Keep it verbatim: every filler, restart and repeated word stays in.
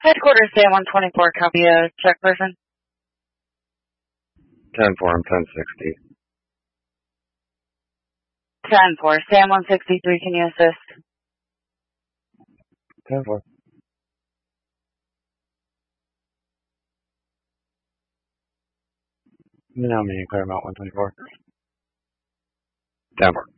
Headquarters, Sam one twenty-four, copy a check person. ten four, I'm ten sixty. ten four, Sam one sixty-three, can you assist? ten four. Now me, Claremont one twenty-four. ten four.